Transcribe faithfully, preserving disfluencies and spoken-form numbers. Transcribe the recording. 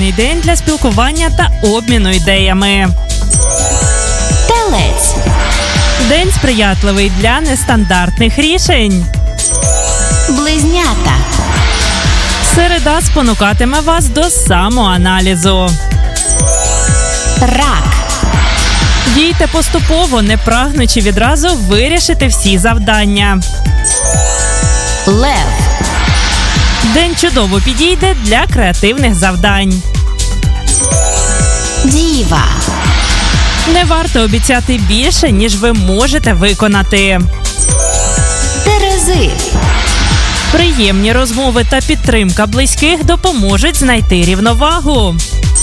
ідеальний день для спілкування та обміну ідеями. Телець. День сприятливий для нестандартних рішень. Близнята. Середа спонукатиме вас до самоаналізу. Рак. Дійте поступово, не прагнучи відразу вирішити всі завдання. Лев. День чудово підійде для креативних завдань. Діва. Не варто обіцяти більше, ніж ви можете виконати. Терези. Приємні розмови та підтримка близьких допоможуть знайти рівновагу.